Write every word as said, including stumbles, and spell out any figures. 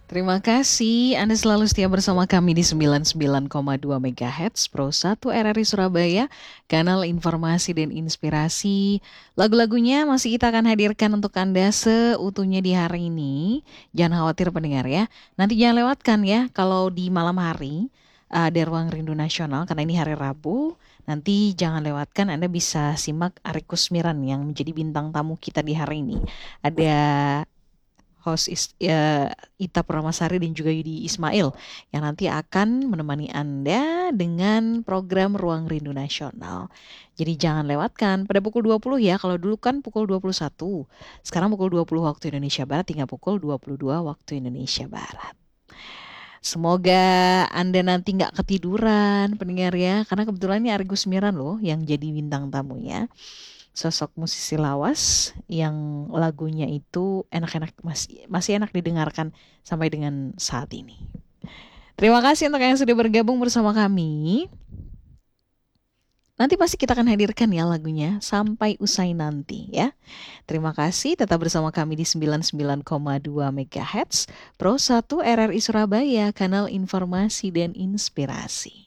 Terima kasih Anda selalu setia bersama kami di sembilan puluh sembilan koma dua MHz Pro satu R R I Surabaya, kanal informasi dan inspirasi. Lagu-lagunya masih kita akan hadirkan untuk Anda seutuhnya di hari ini. Jangan khawatir pendengar ya. Nanti jangan lewatkan ya kalau di malam hari uh, ada Ruang Rindu Nasional karena ini hari Rabu. Nanti jangan lewatkan, Anda bisa simak Ari Kusmiran yang menjadi bintang tamu kita di hari ini. Ada host is, ya, Ita Purnamasari dan juga Yudi Ismail yang nanti akan menemani Anda dengan program Ruang Rindu Nasional. Jadi jangan lewatkan pada pukul dua puluh ya. Kalau dulu kan pukul dua puluh satu. Sekarang pukul dua puluh waktu Indonesia Barat hingga pukul dua puluh dua waktu Indonesia Barat. Semoga Anda nanti nggak ketiduran pendengar ya. Karena kebetulan ini Argus Miran loh yang jadi bintang tamunya. Sosok musisi lawas yang lagunya itu enak-enak, masih masih enak didengarkan sampai dengan saat ini. Terima kasih untuk yang sudah bergabung bersama kami. Nanti pasti kita akan hadirkan ya lagunya sampai usai nanti ya. Terima kasih tetap bersama kami di sembilan puluh sembilan koma dua MHz Pro satu R R I Surabaya, kanal informasi dan inspirasi.